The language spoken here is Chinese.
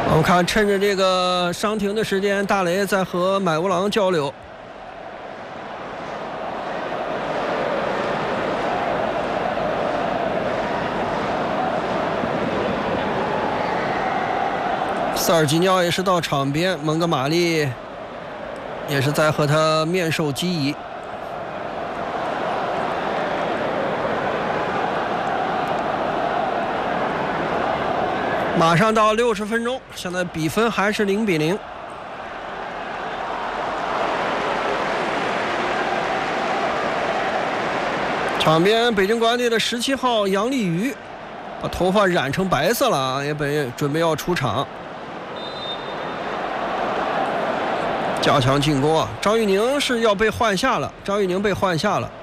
我们看，趁着这个伤停的时间，大雷在和买乌郎交流。塞尔吉尼奥也是到场边，蒙哥马利也是在和他面授机宜。马上到60分钟，现在比分还是0-0。场边北京国安队的17号杨立瑜，把头发染成白色了啊，也准备要出场，加强进攻啊。张玉宁是要被换下了，张玉宁被换下了。